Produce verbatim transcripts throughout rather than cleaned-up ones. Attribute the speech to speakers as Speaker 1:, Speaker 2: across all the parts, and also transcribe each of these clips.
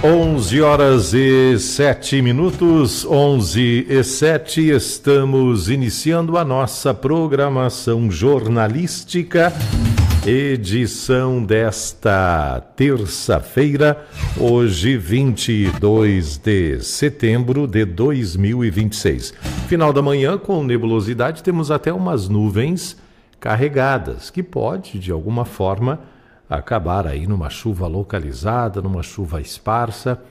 Speaker 1: onze horas e sete minutos, onze e sete, estamos iniciando a nossa programação jornalística, edição desta terça-feira, hoje vinte e dois de setembro de dois mil e vinte e seis. Final da manhã, com nebulosidade, temos até umas nuvens carregadas, que pode, de alguma forma, acabar aí numa chuva localizada, numa chuva esparsa,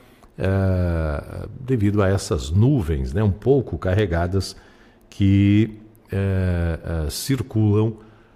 Speaker 1: é, devido a essas nuvens, né, um pouco carregadas que é, é, circulam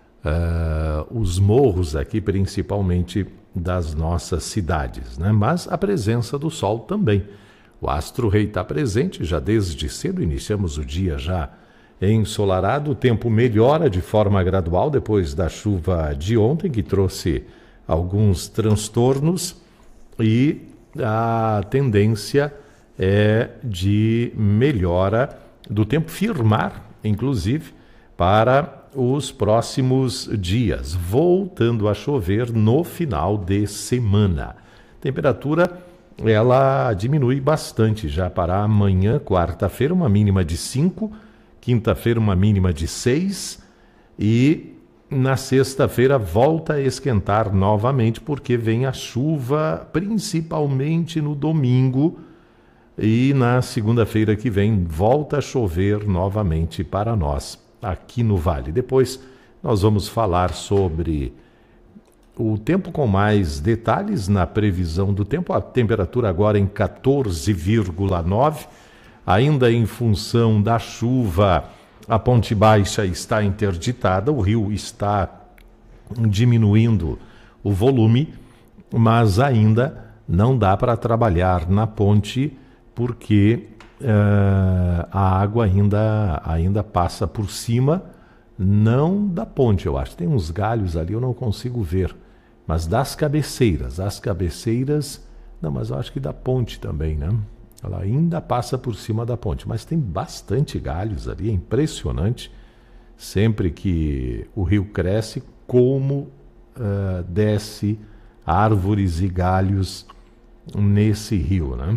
Speaker 1: é, os morros aqui, principalmente das nossas cidades, né? Mas a presença do sol também. O astro-rei está presente já desde cedo, iniciamos o dia já ensolarado, o tempo melhora de forma gradual depois da chuva de ontem, que trouxe alguns transtornos, e a tendência é de melhora do tempo firmar, inclusive, para os próximos dias, voltando a chover no final de semana. Temperatura, ela diminui bastante já para amanhã, quarta-feira, uma mínima de cinco, quinta-feira uma mínima de seis, e na sexta-feira volta a esquentar novamente, porque vem a chuva, principalmente no domingo, e na segunda-feira que vem volta a chover novamente para nós, aqui no Vale. Depois nós vamos falar sobre o tempo com mais detalhes na previsão do tempo. A temperatura agora em quatorze vírgula nove, ainda em função da chuva. A Ponte Baixa está interditada, o rio está diminuindo o volume, mas ainda não dá para trabalhar na ponte, porque uh, a água ainda, ainda passa por cima, não da ponte, eu acho. Tem uns galhos ali, eu não consigo ver, mas das cabeceiras. As cabeceiras, não, mas eu acho que da ponte também, né? Ela ainda passa por cima da ponte, mas tem bastante galhos ali, é impressionante, sempre que o rio cresce, como uh, desce árvores e galhos nesse rio, né?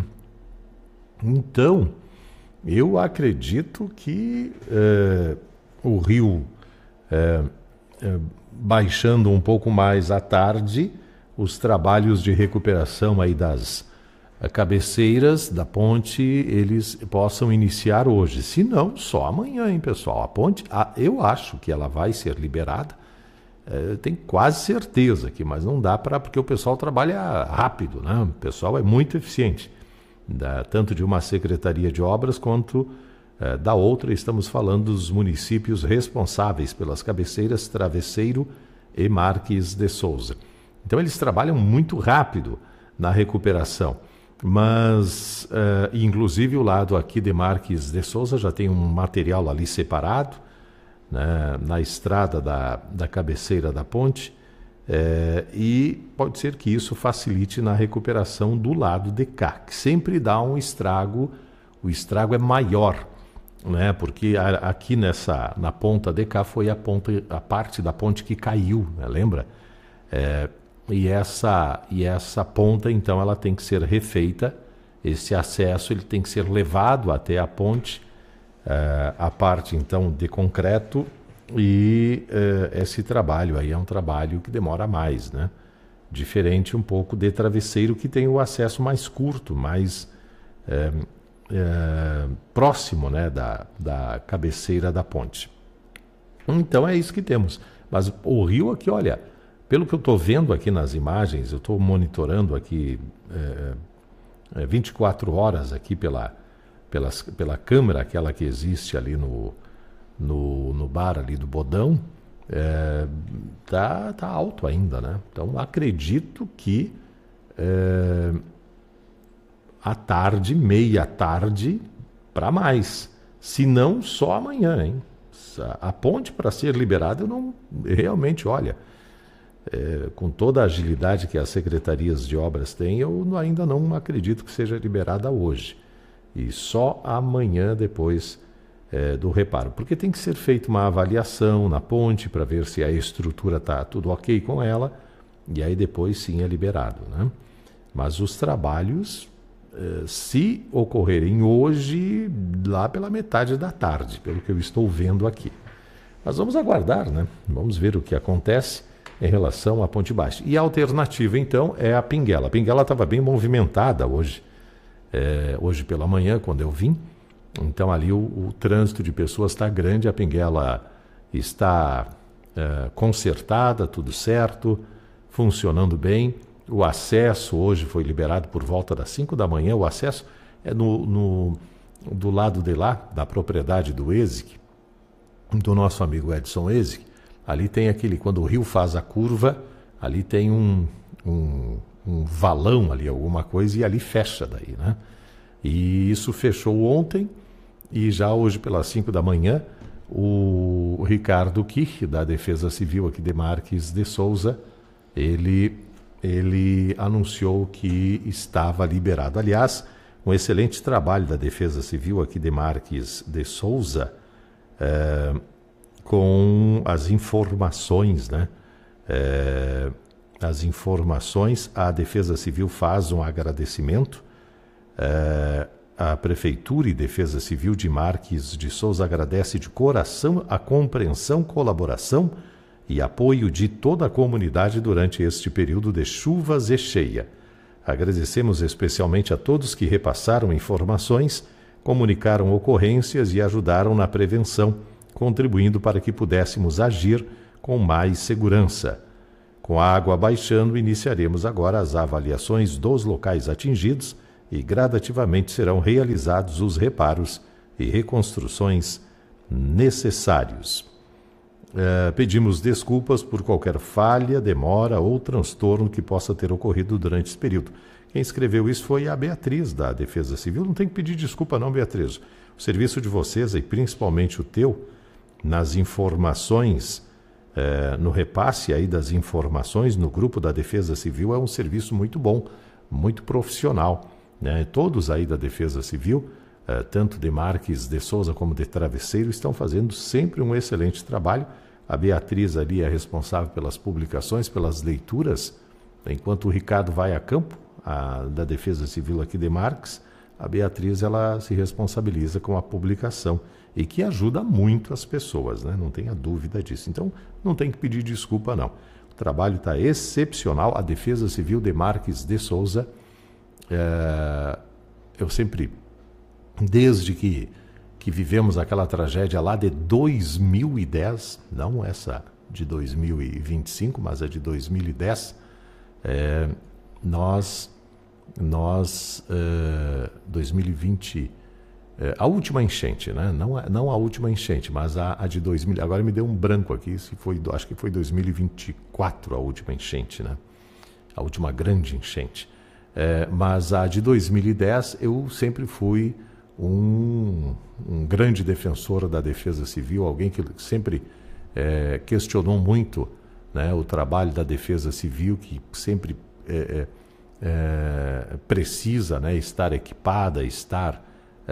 Speaker 1: Então, eu acredito que uh, o rio uh, uh, baixando um pouco mais à tarde, os trabalhos de recuperação aí das cabeceiras da ponte, eles possam iniciar hoje. Se não, só amanhã, hein, pessoal? A ponte, a, eu acho que ela vai ser liberada, é, tenho quase certeza aqui, mas não dá para, porque o pessoal trabalha rápido, né? O pessoal é muito eficiente, da, tanto de uma secretaria de obras quanto é, da outra. Estamos falando dos municípios responsáveis pelas cabeceiras Travesseiro e Marques de Souza. Então eles trabalham muito rápido na recuperação. Mas, uh, inclusive, o lado aqui de Marques de Souza já tem um material ali separado, né, na estrada da, da cabeceira da ponte, uh, e pode ser que isso facilite na recuperação do lado de cá, que sempre dá um estrago, o estrago é maior, né, porque a, aqui nessa, na ponta de cá foi a, ponta, a parte da ponte que caiu, né, lembra? É, E essa, e essa ponta, então, ela tem que ser refeita, esse acesso ele tem que ser levado até a ponte, uh, a parte, então, de concreto, e uh, esse trabalho aí é um trabalho que demora mais, né? Diferente um pouco de Travesseiro, que tem o acesso mais curto, mais uh, uh, próximo, né, da, da cabeceira da ponte. Então, é isso que temos. Mas o rio aqui, olha, pelo que eu estou vendo aqui nas imagens, eu estou monitorando aqui é, é, vinte e quatro horas aqui pela, pelas, pela câmera, aquela que existe ali no, no, no bar ali do Bodão, é, tá, tá alto ainda, né? Então acredito que é, à tarde, meia tarde, para mais. Se não, só amanhã, hein? A ponte, para ser liberada, eu não realmente, olha... É, com toda a agilidade que as secretarias de obras têm, eu ainda não acredito que seja liberada hoje. E só amanhã, depois é, do reparo. Porque tem que ser feita uma avaliação na ponte para ver se a estrutura está tudo ok com ela, e aí depois sim é liberado, né? Mas os trabalhos, eh, se ocorrerem hoje, lá pela metade da tarde, pelo que eu estou vendo aqui. Mas vamos aguardar, né? Vamos ver o que acontece em relação à Ponte Baixa. E a alternativa, então, é a Pinguela. A Pinguela estava bem movimentada hoje, é, hoje pela manhã, quando eu vim. Então, ali o, o trânsito de pessoas está grande, a Pinguela está é, consertada, tudo certo, funcionando bem. O acesso hoje foi liberado por volta das cinco da manhã. O acesso é no, no, do lado de lá, da propriedade do ESIC, do nosso amigo Edson ESIC. Ali tem aquele, quando o rio faz a curva, ali tem um, um, um valão ali, alguma coisa, e ali fecha daí, né? E isso fechou ontem, e já hoje pelas cinco da manhã, o Ricardo Kich, da Defesa Civil aqui de Marques de Souza, ele, ele anunciou que estava liberado. Aliás, um excelente trabalho da Defesa Civil aqui de Marques de Souza, é, com as informações, né? É, as informações, a Defesa Civil faz um agradecimento. É, a Prefeitura e Defesa Civil de Marques de Souza agradece de coração a compreensão, colaboração e apoio de toda a comunidade durante este período de chuvas e cheia. Agradecemos especialmente a todos que repassaram informações, comunicaram ocorrências e ajudaram na prevenção, contribuindo para que pudéssemos agir com mais segurança. Com a água baixando, iniciaremos agora as avaliações dos locais atingidos e gradativamente serão realizados os reparos e reconstruções necessários. Uh, pedimos desculpas por qualquer falha, demora ou transtorno que possa ter ocorrido durante esse período. Quem escreveu isso foi a Beatriz, da Defesa Civil. Não tem que pedir desculpa não, Beatriz. O serviço de vocês, e principalmente o teu, nas informações, eh, no repasse aí das informações no grupo da Defesa Civil, é um serviço muito bom, muito profissional, né? Todos aí da Defesa Civil, eh, tanto de Marques de Souza como de Travesseiro, estão fazendo sempre um excelente trabalho. A Beatriz ali é responsável pelas publicações, pelas leituras, enquanto o Ricardo vai a campo, a, da Defesa Civil aqui de Marques, a Beatriz ela se responsabiliza com a publicação e que ajuda muito as pessoas, né? Não tenha dúvida disso. Então, não tem que pedir desculpa, não. O trabalho está excepcional. A Defesa Civil de Marques de Souza, é, eu sempre, desde que, que vivemos aquela tragédia lá de dois mil e dez, não essa de dois mil e vinte e cinco, mas a de dois mil e dez, é, nós, nós é, dois mil e vinte, é, a última enchente, né? Não, não a última enchente, mas a, a de dois mil, agora me deu um branco aqui, se foi, acho que foi dois mil e vinte e quatro a última enchente, né? A última grande enchente. É, mas a de dois mil e dez eu sempre fui um, um grande defensor da Defesa Civil, alguém que sempre é, questionou muito, né, o trabalho da Defesa Civil, que sempre é, é, precisa, né, estar equipada, estar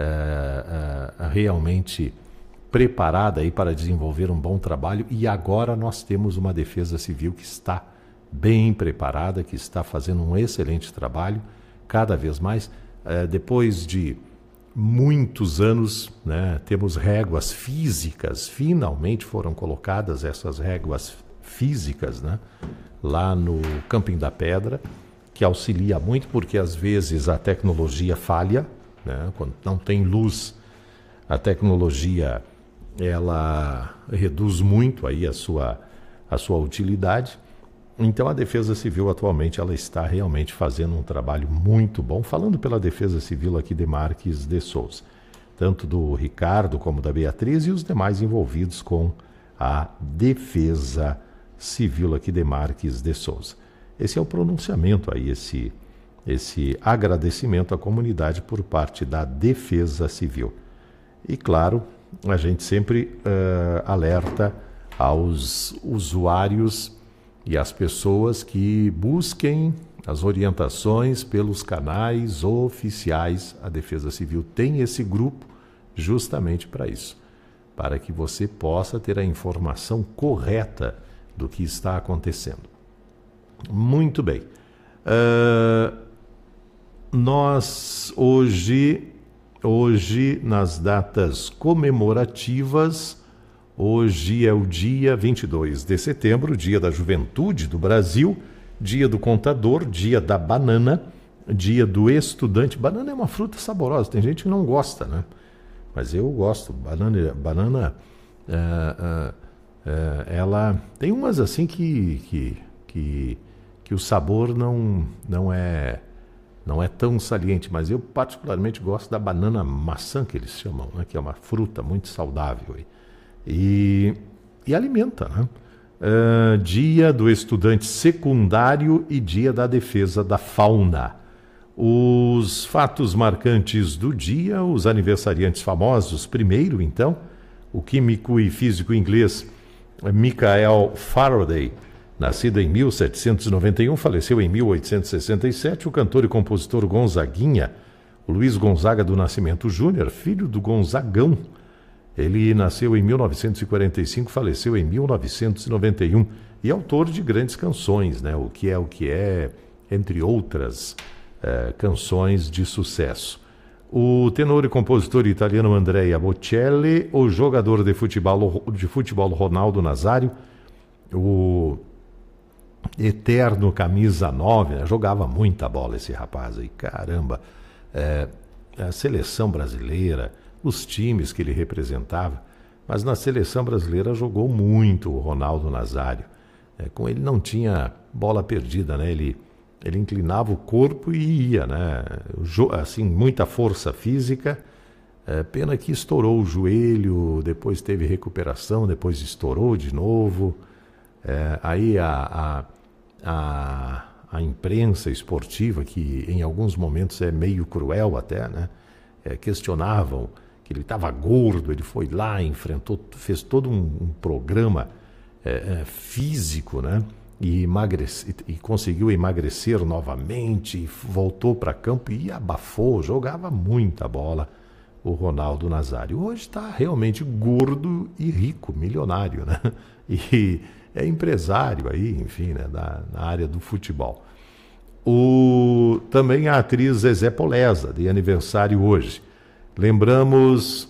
Speaker 1: é, é, realmente preparada aí para desenvolver um bom trabalho. E agora nós temos uma Defesa Civil que está bem preparada, que está fazendo um excelente trabalho, cada vez mais. É, depois de muitos anos, né, temos réguas físicas, finalmente foram colocadas essas réguas físicas, né, lá no Camping da Pedra, que auxilia muito, porque às vezes a tecnologia falha, né, quando não tem luz, a tecnologia ela reduz muito aí a sua, a sua utilidade. Então a Defesa Civil atualmente ela está realmente fazendo um trabalho muito bom, falando pela Defesa Civil aqui de Marques de Souza, tanto do Ricardo como da Beatriz e os demais envolvidos com a Defesa Civil aqui de Marques de Souza. Esse é o pronunciamento aí, esse, esse agradecimento à comunidade por parte da Defesa Civil. E claro, a gente sempre uh, alerta aos usuários e as pessoas que busquem as orientações pelos canais oficiais. A Defesa Civil tem esse grupo justamente para isso, para que você possa ter a informação correta do que está acontecendo. Muito bem. Uh, nós hoje, hoje, nas datas comemorativas, hoje é o dia vinte e dois de setembro, dia da juventude do Brasil, dia do contador, dia da banana, dia do estudante. Banana é uma fruta saborosa, tem gente que não gosta, né? Mas eu gosto. Banana, banana é, é, é, ela tem umas assim que, que, que, que o sabor não, não, é, não é tão saliente, mas eu particularmente gosto da banana maçã, que eles chamam, né? Que é uma fruta muito saudável e, e alimenta, né? Uh, dia do estudante secundário e dia da defesa da fauna. Os fatos marcantes do dia, os aniversariantes famosos. Primeiro, então, o químico e físico inglês Michael Faraday, nascido em mil setecentos e noventa e um, faleceu em mil oitocentos e sessenta e sete. O cantor e compositor Gonzaguinha, o Luiz Gonzaga do Nascimento Júnior, filho do Gonzagão. Ele nasceu em mil novecentos e quarenta e cinco, faleceu em mil novecentos e noventa e um e autor de grandes canções, né? O que é o que é, entre outras eh, canções de sucesso. O tenor e compositor italiano Andrea Bocelli, o jogador de futebol, de futebol Ronaldo Nazário, o eterno camisa nove, né? Jogava muita bola esse rapaz aí, caramba. Eh, a seleção brasileira, os times que ele representava, mas na seleção brasileira jogou muito o Ronaldo Nazário. É, com ele não tinha bola perdida, né? Ele, ele inclinava o corpo e ia, né? Assim, muita força física, é, pena que estourou o joelho, depois teve recuperação, depois estourou de novo. É, aí a, a, a, a imprensa esportiva, que em alguns momentos é meio cruel até, né? É, questionavam que ele estava gordo, ele foi lá, enfrentou, fez todo um, um programa é, é, físico, né? E, emagrece, e conseguiu emagrecer novamente, e voltou para campo e abafou, jogava muita bola o Ronaldo Nazário. Hoje está realmente gordo e rico, milionário, né? E é empresário aí, enfim, né? na, na área do futebol. O, também a atriz Zezé Poleza, de aniversário hoje. Lembramos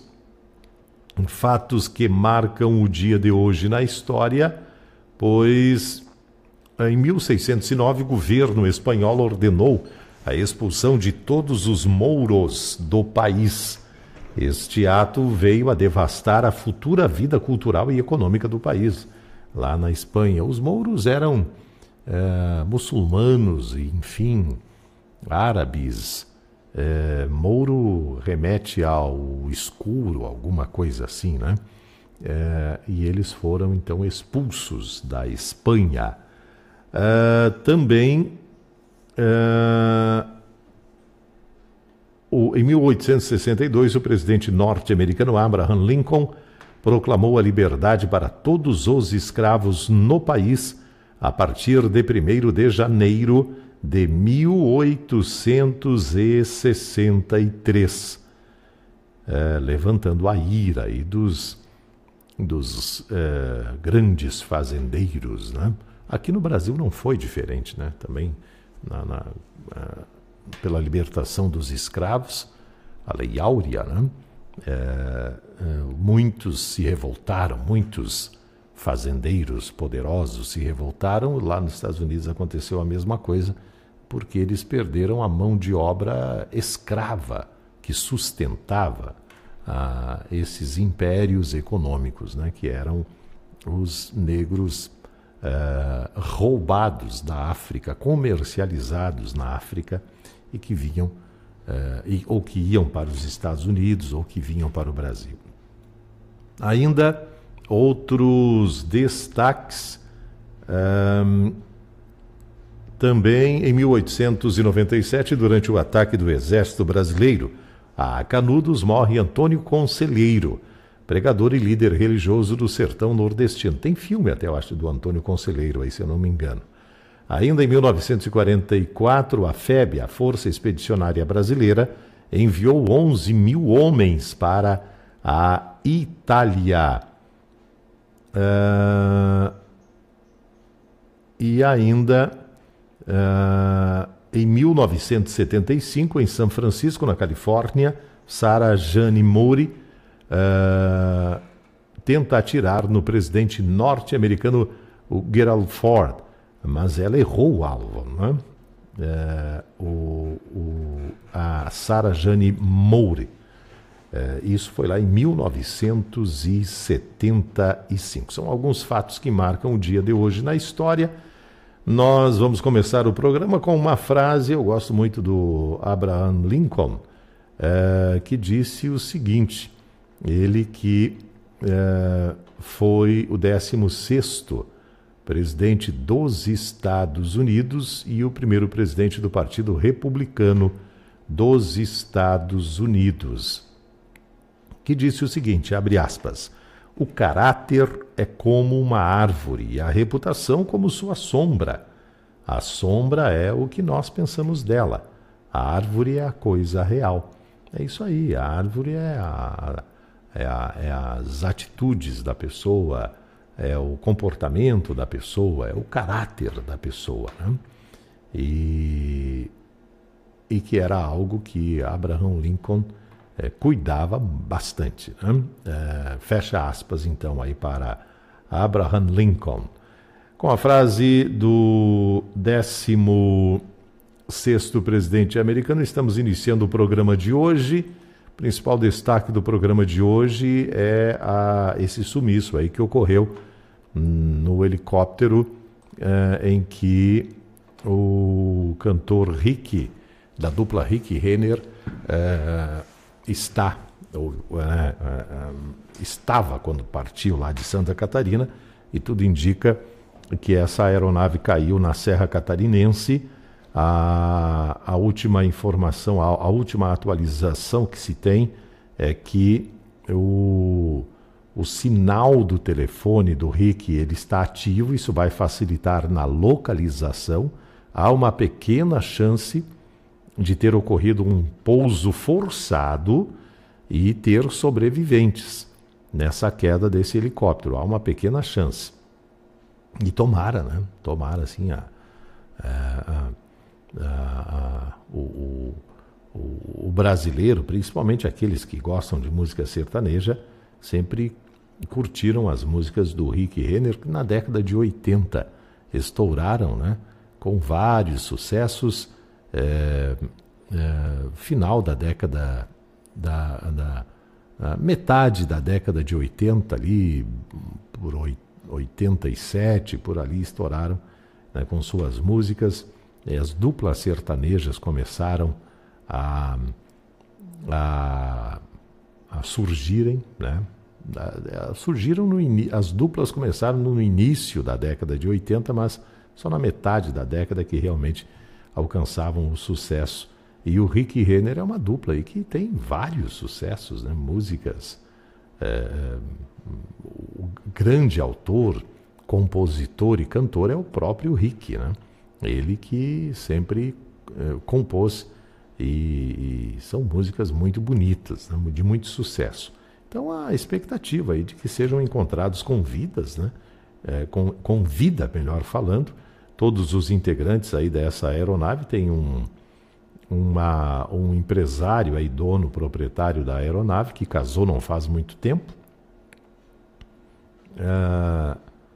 Speaker 1: fatos que marcam o dia de hoje na história, pois em mil seiscentos e nove o governo espanhol ordenou a expulsão de todos os mouros do país. Este ato veio a devastar a futura vida cultural e econômica do país. Lá na Espanha, os mouros eram é, muçulmanos, enfim, árabes. É, Mouro remete ao escuro, alguma coisa assim, né? É, e eles foram então expulsos da Espanha. É, também, é, o, em mil oitocentos e sessenta e dois, o presidente norte-americano Abraham Lincoln proclamou a liberdade para todos os escravos no país a partir de primeiro de janeiro de mil oitocentos e sessenta e três, é, levantando a ira aí dos, dos é, grandes fazendeiros, né? Aqui no Brasil não foi diferente, né? Também na, na, é, pela libertação dos escravos, a Lei Áurea, né? É, é, muitos se revoltaram, muitos fazendeiros poderosos se revoltaram. Lá nos Estados Unidos aconteceu a mesma coisa, porque eles perderam a mão de obra escrava que sustentava ah, esses impérios econômicos, né, que eram os negros ah, roubados da África, comercializados na África e que vinham, ah, e, ou que iam para os Estados Unidos ou que vinham para o Brasil. Ainda outros destaques. Um, também em mil oitocentos e noventa e sete, durante o ataque do Exército Brasileiro a Canudos, morre Antônio Conselheiro, pregador e líder religioso do sertão nordestino. Tem filme até, eu acho, do Antônio Conselheiro, aí, se eu não me engano. Ainda em mil novecentos e quarenta e quatro, a F E B, a Força Expedicionária Brasileira, enviou onze mil homens para a Itália. Uh, e ainda uh, em mil novecentos e setenta e cinco, em São Francisco, na Califórnia, Sarah Jane Moore uh, tenta atirar no presidente norte-americano, o Gerald Ford, mas ela errou o alvo, né? Uh, o, o, a Sarah Jane Moore. Uh, isso foi lá em mil novecentos e setenta e cinco. São alguns fatos que marcam o dia de hoje na história. Nós vamos começar o programa com uma frase, eu gosto muito do Abraham Lincoln, uh, que disse o seguinte, ele que uh, foi o décimo sexto presidente dos Estados Unidos e o primeiro presidente do Partido Republicano dos Estados Unidos, que disse o seguinte, abre aspas, o caráter é como uma árvore e a reputação como sua sombra. A sombra é o que nós pensamos dela. A árvore é a coisa real. É isso aí, a árvore é, a, é, a, é as atitudes da pessoa, é o comportamento da pessoa, é o caráter da pessoa, né? E, e que era algo que Abraham Lincoln é, cuidava bastante, né? É, fecha aspas, então, aí para Abraham Lincoln. Com a frase do décimo sexto presidente americano, estamos iniciando o programa de hoje. O principal destaque do programa de hoje é a, esse sumiço aí que ocorreu no helicóptero eh, em que o cantor Rick, da dupla Rick Renner, eh, está, ou, eh, eh, estava quando partiu lá de Santa Catarina, e tudo indica que essa aeronave caiu na Serra Catarinense. A, a última informação, a, a última atualização que se tem é que o O sinal do telefone do Rick ele está ativo, isso vai facilitar na localização. Há uma pequena chance de ter ocorrido um pouso forçado e ter sobreviventes nessa queda desse helicóptero. Há uma pequena chance. E tomara, né? Tomara, assim, a, a, a, a, o, o, o brasileiro, principalmente aqueles que gostam de música sertaneja, sempre curtiram as músicas do Rick Renner, que na década de oitenta estouraram, né, com vários sucessos. É, é, final da década, da, da metade da década de oitenta, ali por oitenta e sete, por ali estouraram, né, com suas músicas. E as duplas sertanejas começaram a, a, a surgirem, né? Surgiram no in... as duplas começaram no início da década de oitenta, mas só na metade da década que realmente alcançavam o sucesso. E o Rick Renner é uma dupla aí que tem vários sucessos, né? Músicas. É... O grande autor, compositor e cantor é o próprio Rick, né? Ele que sempre é, compôs e... e são músicas muito bonitas, né? De muito sucesso. Então, a expectativa aí de que sejam encontrados com vidas, né? É, com, com vida, melhor falando. Todos os integrantes aí dessa aeronave. Tem um, uma, um empresário aí, dono, proprietário da aeronave, que casou não faz muito tempo. É,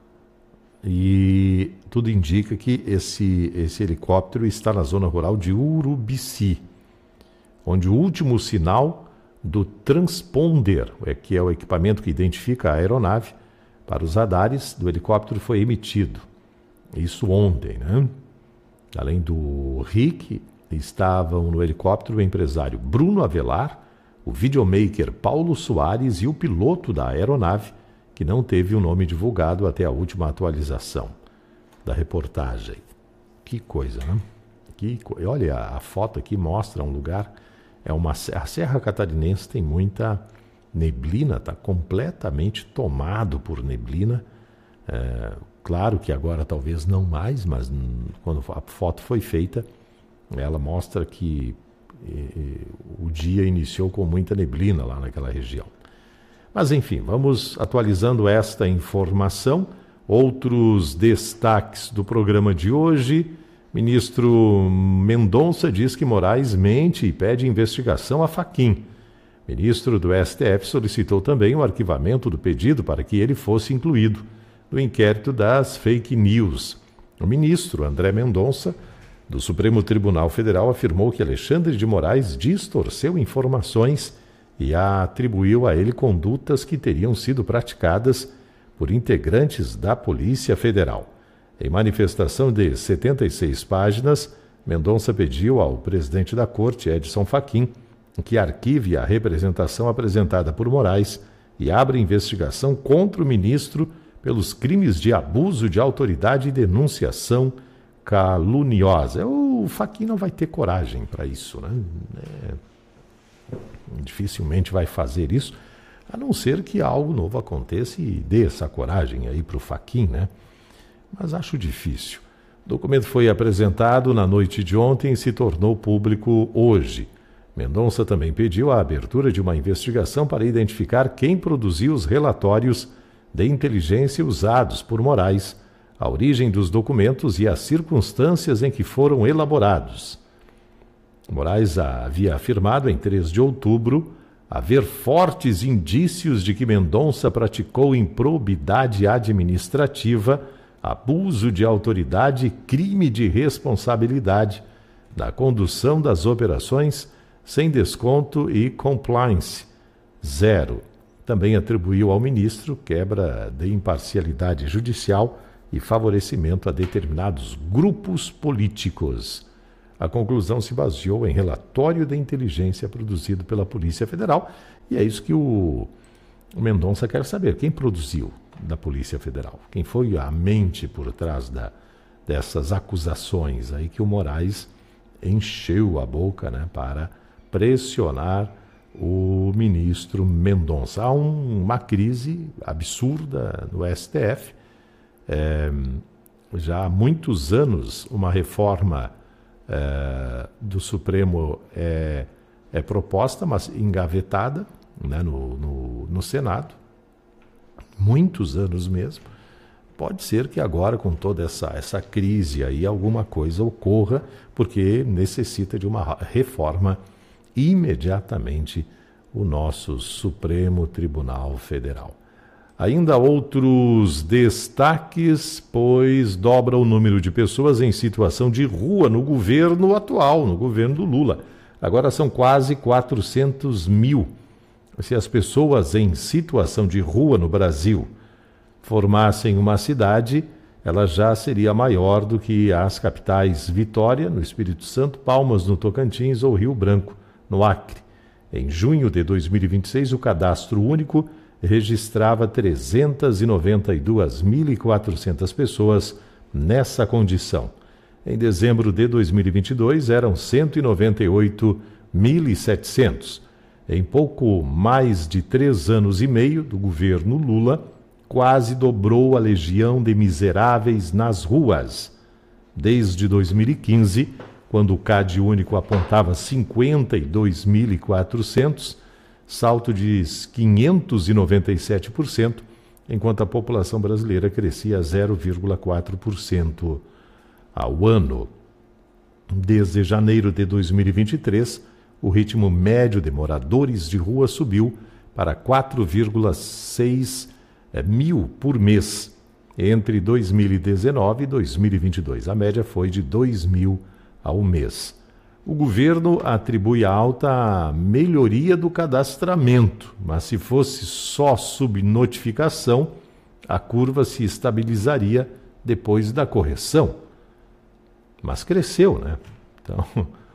Speaker 1: e tudo indica que esse, esse helicóptero está na zona rural de Urubici, onde o último sinal do transponder, que é o equipamento que identifica a aeronave, para os radares do helicóptero foi emitido. Isso ontem, né? Além do Rick, estavam no helicóptero o empresário Bruno Avelar, o videomaker Paulo Soares e o piloto da aeronave, que não teve o nome divulgado até a última atualização da reportagem. Que coisa, né? Que co... Olha, a foto aqui mostra um lugar... É uma, a Serra Catarinense tem muita neblina, está completamente tomado por neblina. É, claro que agora talvez não mais, mas quando a foto foi feita, ela mostra que e, o dia iniciou com muita neblina lá naquela região. Mas enfim, vamos atualizando esta informação. Outros destaques do programa de hoje. Ministro Mendonça diz que Moraes mente e pede investigação a Fachin. Ministro do S T F solicitou também o arquivamento do pedido para que ele fosse incluído no inquérito das fake news. O ministro André Mendonça, do Supremo Tribunal Federal, afirmou que Alexandre de Moraes distorceu informações e atribuiu a ele condutas que teriam sido praticadas por integrantes da Polícia Federal. Em manifestação de setenta e seis páginas, Mendonça pediu ao presidente da Corte, Edson Fachin, que arquive a representação apresentada por Moraes e abra investigação contra o ministro pelos crimes de abuso de autoridade e denunciação caluniosa. O Fachin não vai ter coragem para isso, né? É, dificilmente vai fazer isso, a não ser que algo novo aconteça e dê essa coragem aí para o Fachin, né? Mas acho difícil. O documento foi apresentado na noite de ontem e se tornou público hoje. Mendonça também pediu a abertura de uma investigação para identificar quem produziu os relatórios de inteligência usados por Moraes, a origem dos documentos e as circunstâncias em que foram elaborados. Moraes havia afirmado em três de outubro haver fortes indícios de que Mendonça praticou improbidade administrativa, abuso de autoridade e crime de responsabilidade na condução das operações sem desconto e compliance zero. Também atribuiu ao ministro quebra de imparcialidade judicial e favorecimento a determinados grupos políticos. A conclusão se baseou em relatório de inteligência produzido pela Polícia Federal e é isso que o, o Mendonça quer saber. Quem produziu da Polícia Federal? Quem foi a mente por trás da, dessas acusações aí que o Moraes encheu a boca, né, para pressionar o ministro Mendonça? Há um, uma crise absurda no S T F. É, já há muitos anos uma reforma é, do Supremo é, é proposta, mas engavetada, né, no, no, no Senado. Muitos anos mesmo. Pode ser que agora, com toda essa, essa crise aí, alguma coisa ocorra, porque necessita de uma reforma imediatamente o nosso Supremo Tribunal Federal. Ainda outros destaques, pois dobra o número de pessoas em situação de rua no governo atual, no governo do Lula. Agora são quase quatrocentos mil. Se as pessoas em situação de rua no Brasil formassem uma cidade, ela já seria maior do que as capitais Vitória, no Espírito Santo, Palmas, no Tocantins, ou Rio Branco, no Acre. Em junho de dois mil e vinte e seis, o Cadastro Único registrava trezentas e noventa e duas mil e quatrocentas pessoas nessa condição. Em dezembro de dois mil e vinte e dois, eram cento e noventa e oito mil e setecentos. Em pouco mais de três anos e meio do governo Lula, quase dobrou a legião de miseráveis nas ruas. Desde dois mil e quinze, quando o CAD único apontava cinquenta e dois mil e quatrocentos, salto de quinhentos e noventa e sete por cento, enquanto a população brasileira crescia zero vírgula quatro por cento ao ano. Desde janeiro de dois mil e vinte e três, o ritmo médio de moradores de rua subiu para quatro vírgula seis mil por mês entre dois mil e dezenove e dois mil e vinte e dois. A média foi de dois mil ao mês. O governo atribui a alta à melhoria do cadastramento, mas se fosse só subnotificação, a curva se estabilizaria depois da correção. Mas cresceu, né? Então,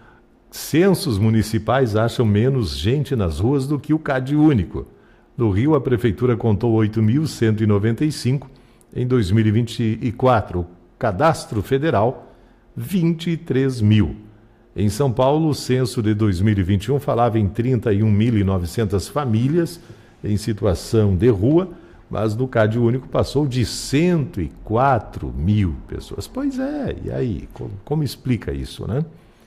Speaker 1: censos municipais acham menos gente nas ruas do que o CAD único. No Rio, a prefeitura contou oito mil cento e noventa e cinco em dois mil e vinte e quatro. O cadastro federal, vinte e três mil. Em São Paulo, o censo de dois mil e vinte e um falava em trinta e um mil e novecentas famílias em situação de rua, mas no CAD único passou de cento e quatro mil pessoas. Pois é, e aí? Como, como explica isso, né?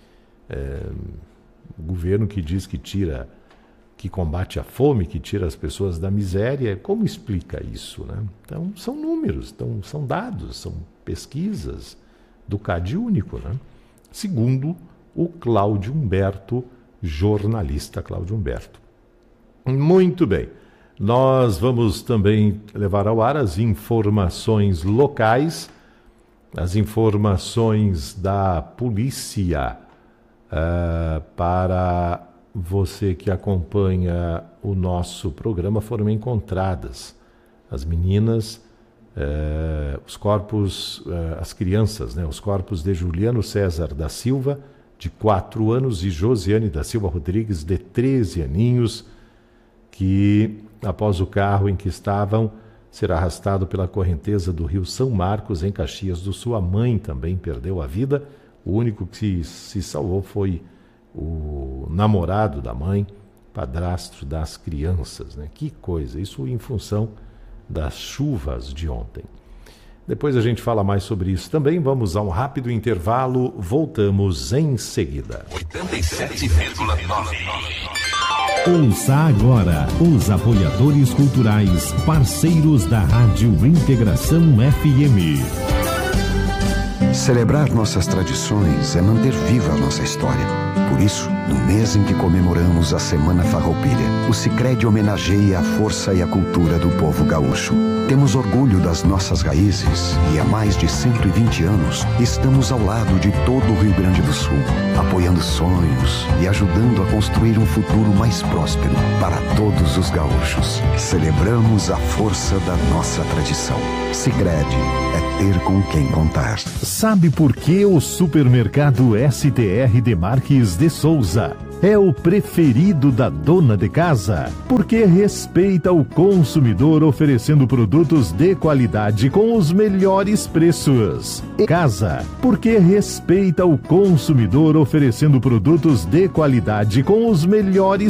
Speaker 1: É, o governo que diz que tira, que combate a fome, que tira as pessoas da miséria, como explica isso, né? Então, são números, então, são dados, são pesquisas do C A D único, né? Segundo o Cláudio Humberto, jornalista Cláudio Humberto. Muito bem. Nós vamos também levar ao ar as informações locais, as informações da polícia, uh, para você que acompanha o nosso programa. Foram encontradas as meninas, uh, os corpos, uh, as crianças, né, os corpos de Juliano César da Silva, de quatro anos, e Josiane da Silva Rodrigues, de treze aninhos, que, após o carro em que estavam ser arrastado pela correnteza do rio São Marcos, em Caxias do Sul, a mãe também perdeu a vida. O único que se salvou foi o namorado da mãe, padrasto das crianças, né? Que coisa, isso em função das chuvas de ontem. Depois a gente fala mais sobre isso também. Vamos a um rápido intervalo, voltamos em seguida.
Speaker 2: oitenta e sete vírgula nove.
Speaker 3: Ouça agora os apoiadores culturais, parceiros da Rádio Integração F M.
Speaker 4: Celebrar nossas tradições é manter viva a nossa história. Por isso, no mês em que comemoramos a Semana Farroupilha, o Sicredi homenageia a força e a cultura do povo gaúcho. Temos orgulho das nossas raízes e há mais de cento e vinte anos estamos ao lado de todo o Rio Grande do Sul, apoiando sonhos e ajudando a construir um futuro mais próspero para todos os gaúchos. Celebramos a força da nossa tradição. Sicredi é ter com quem contar.
Speaker 3: Sabe por que o supermercado S T R Demarques de Souza é o preferido da dona de casa? Porque respeita o consumidor, oferecendo produtos de qualidade com os melhores preços. E casa, porque respeita o consumidor, oferecendo produtos de qualidade com os melhores